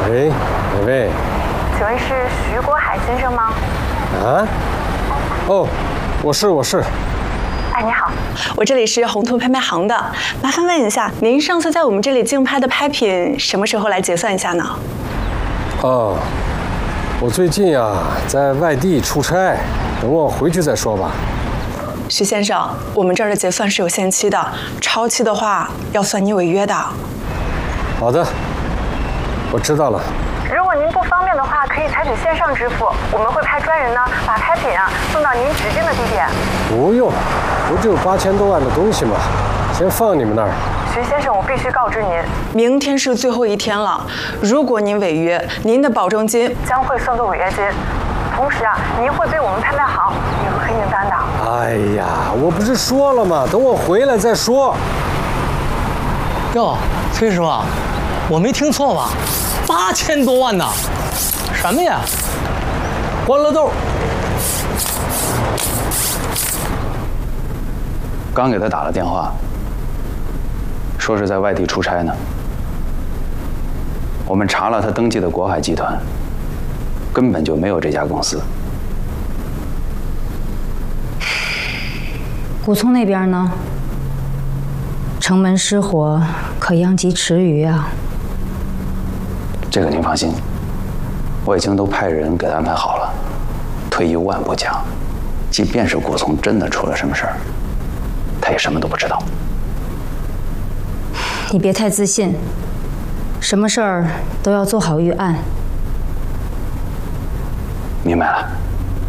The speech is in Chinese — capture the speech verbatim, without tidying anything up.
喂，哪位？ 请问是徐国海先生吗？ 啊？哦，我是我是。 哎，你好，我这里是宏图拍卖行的，麻烦问一下，您上次在我们这里竞拍的拍品什么时候来结算一下呢？ 哦，我最近啊在外地出差，等我回去再说吧。 徐先生，我们这儿的结算是有限期的，超期的话要算你违约的。 好的，我知道了。 如果您不方便的话，可以采取线上支付，我们会派专人呢把拍品啊送到您指定的地点。 不用，不就八千多万的东西吗？先放你们那儿。 徐先生，我必须告知您，明天是最后一天了。如果您违约，您的保证金将会算作违约金，同时啊，您会被我们拍卖行列入黑名单的。 哎呀，我不是说了吗？等我回来再说。 哟，崔师傅，我没听错吧？八千多万呐！什么呀？欢乐豆。 刚给他打了电话，说是在外地出差呢。我们查了他登记的国海集团，根本就没有这家公司。 古村那边呢？城门失火，可殃及池鱼啊。 这个您放心，我已经都派人给他安排好了。退一万步讲，即便是古松真的出了什么事儿，他也什么都不知道。 你别太自信，什么事儿都要做好预案。 明白了。